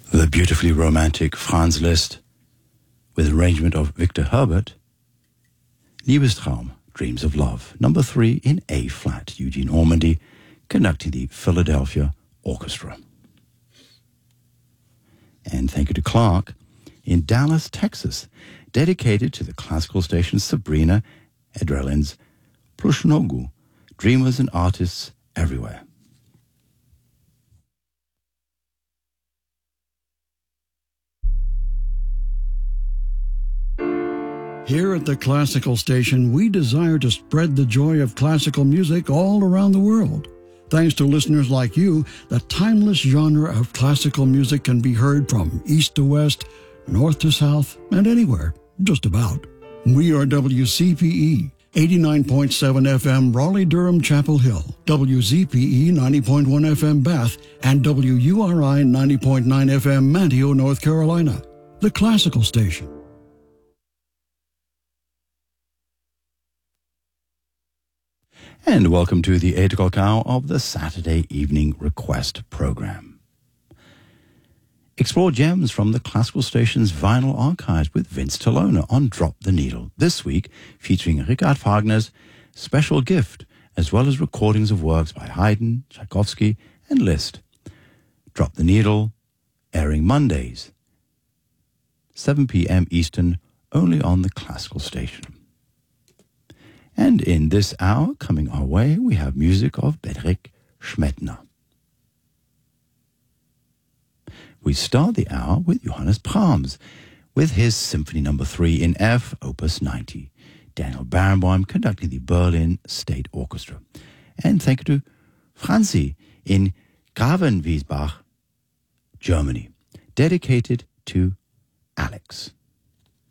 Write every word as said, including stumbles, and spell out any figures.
The beautifully romantic Franz Liszt, with arrangement of Victor Herbert, Liebestraum, Dreams of Love, number three in A-flat, Eugene Ormandy, conducting the Philadelphia Orchestra. And thank you to Clark in Dallas, Texas, dedicated to the classical station Sabrina Edrelin's Prushnogu, Dreamers and Artists Everywhere. Here at the Classical Station, we desire to spread the joy of classical music all around the world. Thanks to listeners like you, the timeless genre of classical music can be heard from east to west, north to south, and anywhere, just about. We are W C P E, eighty-nine point seven F M Raleigh-Durham Chapel Hill, W Z P E ninety point one F M Bath, and W U R I ninety point nine F M Manteo, North Carolina. The Classical Station. And welcome to the eight o'clock hour of the Saturday Evening Request program. Explore gems from the Classical Station's vinyl archives with Vince Tolona on Drop the Needle, this week featuring Richard Wagner's Special Gift, as well as recordings of works by Haydn, Tchaikovsky, and Liszt. Drop the Needle, airing Mondays, seven p.m. Eastern, only on the Classical Station. And in this hour, coming our way, we have music of Bedřich Šmetna. We start the hour with Johannes Brahms, with his Symphony Number Three in F, Opus ninety. Daniel Barenboim conducting the Berlin State Orchestra. And thank you to Franzi in Gravenwiesbach, Germany, dedicated to Alex.